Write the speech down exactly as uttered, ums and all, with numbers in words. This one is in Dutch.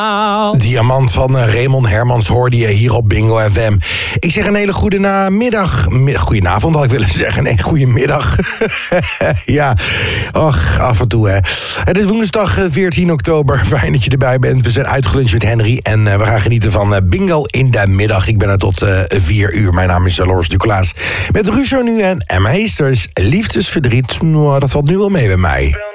Diamant van uh, Raymond Hermans hoorde je hier op Bingo F M. Ik zeg een hele goede namiddag. Goedenavond had ik willen zeggen. Nee, goedemiddag. Ja, och, af en toe hè. Het is woensdag veertien oktober. Fijn dat je erbij bent. We zijn uitgeluncht met Henry en uh, we gaan genieten van uh, Bingo in de middag. Ik ben er tot uh, vier uur. Mijn naam is uh, Loris Nicolaas. Met Russo nu en Emma Heesters. Liefdesverdriet, nou, dat valt nu wel mee bij mij.